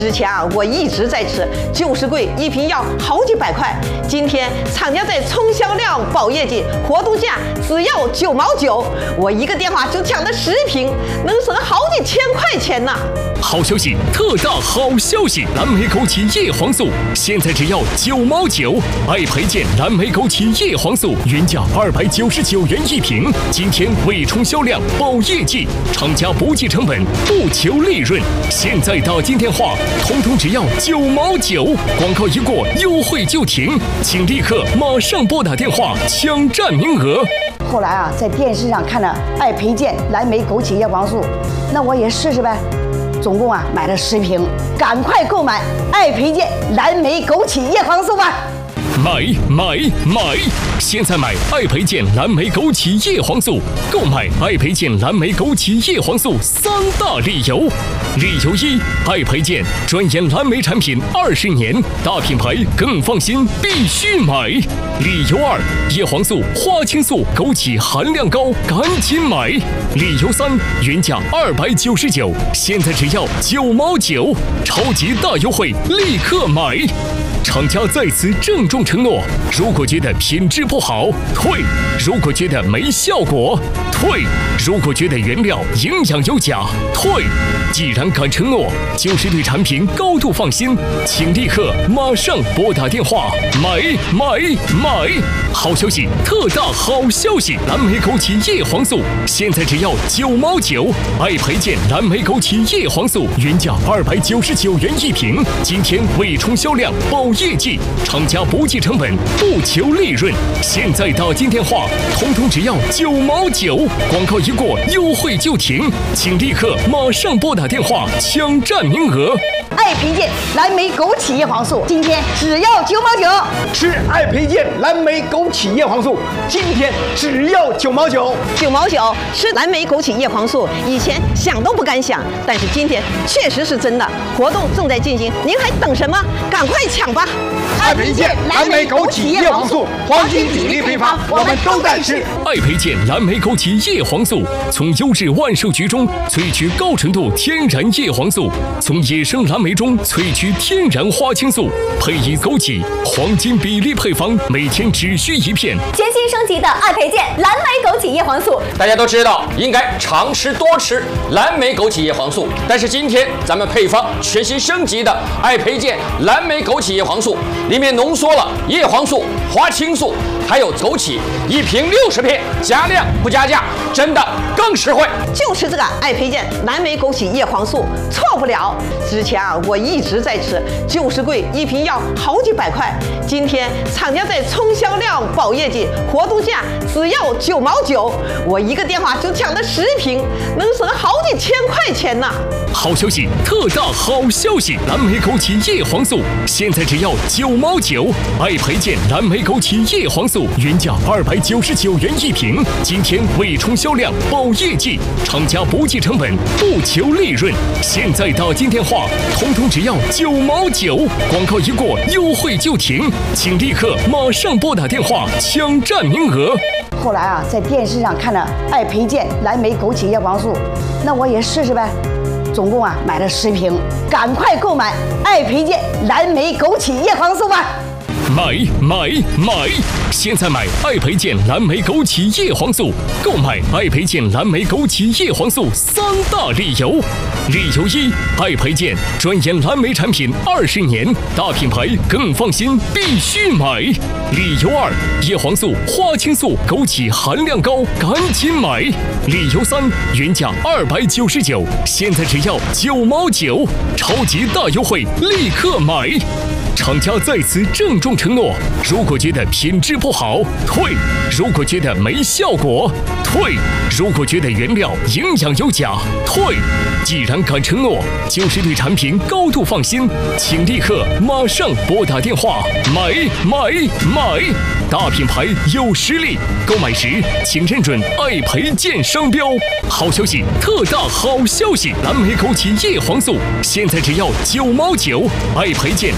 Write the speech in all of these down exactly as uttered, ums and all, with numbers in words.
之前啊，我一直在吃，就是贵，一瓶要好几百块。今天厂家在冲销量保业绩，活动价只要九毛九，我一个电话就抢了十瓶，能省好几千块钱呢。 好消息，特大好消息！蓝莓枸杞叶黄素现在只要九毛九，爱培健蓝莓枸杞叶黄素原价二百九十九元一瓶，今天为冲销量保业绩，厂家不计成本，不求利润，现在打进电话，通通只要九毛九，广告一过，优惠就停，请立刻马上拨打电话抢占名额。 后来啊，在电视上看了爱培健蓝莓枸杞叶黄素，那我也试试呗。总共啊买了十瓶，赶快购买爱培健蓝莓枸杞叶黄素吧！ 买买买！现在买爱培健蓝莓枸杞叶黄素，购买爱培健蓝莓枸杞叶黄素三大理由。理由一，爱培健专研蓝莓产品二十年，大品牌更放心，必须买。理由二，叶黄素、花青素、枸杞含量高，赶紧买。理由三，原价二百九十九，现在只要九毛九，超级大优惠，立刻买！厂家在此郑重承诺：如果觉得品质不好，退；如果觉得没效果，退；如果觉得原料营养有假，退。既然敢承诺，就是对产品高度放心，请立刻马上拨打电话买买买！好消息，特大好消息！蓝莓枸杞叶黄素现在只要九毛九，爱培健蓝莓枸杞叶黄素原价二百九十九元一瓶，今天为冲销量保业绩，厂家不计成本，不求利润，现在打进电话，通通只要九毛九，广告一过，优惠就停，请立刻马上拨打电话抢占名额。 爱培健蓝莓枸杞叶黄素今天只要九毛九， 吃爱培健蓝莓枸杞叶黄素今天只要九毛九， 九毛九吃蓝莓枸杞叶黄素，以前想都不敢想，但是今天确实是真的。活动正在进行，您还等什么？赶快抢吧！ 爱培健蓝莓枸杞叶黄素黄金比例配方，我们都在吃。 爱培健蓝莓枸杞叶黄素从优质万寿菊中萃取高纯度天然叶黄素，从野生蓝莓中萃取天然花青素，配以枸杞黄金比例配方，每天只需一片。 全新升级的爱培健蓝莓枸杞叶黄素， 大家都知道应该常吃多吃蓝莓枸杞叶黄素，但是今天咱们配方全新升级的爱培健蓝莓枸杞叶黄素，里面浓缩了叶黄素、花青素还有枸杞，一瓶六十片，加量不加价，真的更实惠。 就吃这个爱培健蓝莓枸杞叶黄素，错不了。之前啊，我一直在吃，就是贵，一瓶要好几百块。今天厂家在冲销量保业绩，活动价只要九毛九，我一个电话就抢了十瓶，能省好几千块钱呢。 好消息，特大好消息！蓝莓枸杞叶黄素现在只要九毛九，爱培健蓝莓枸杞叶黄素原价二百九十九元一瓶，今天为冲销量保业绩，厂家不计成本，不求利润，现在打进电话，通通只要九毛九，广告一过，优惠就停，请立刻马上拨打电话抢占名额。 后来啊，在电视上看了爱培健蓝莓枸杞叶黄素，那我也试试呗。总共啊买了十瓶，赶快购买爱培健蓝莓枸杞叶黄素吧！ 买买买！现在买爱培健蓝莓枸杞叶黄素，购买爱培健蓝莓枸杞叶黄素三大理由。理由一，爱培健专研蓝莓产品二十年，大品牌更放心，必须买。理由二，叶黄素、花青素、枸杞含量高，赶紧买。理由三，原价二百九十九，现在只要九毛九，超级大优惠，立刻买！厂家在此郑重承诺：如果觉得品质不好，退；如果觉得没效果，退；如果觉得原料营养有假，退。既然敢承诺，就是对产品高度放心，请立刻马上拨打电话买买买！大品牌有实力，购买时请认准爱培健商标。好消息，特大好消息！蓝莓枸杞叶黄素现在只要九毛九，爱培健蓝莓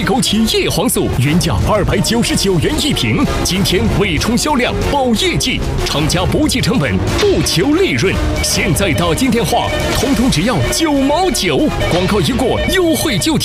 枸杞叶黄素原价二百九十九元一瓶，今天为冲销量保业绩，厂家不计成本不求利润，现在打进电话，通通只要九毛九，广告一过优惠就停。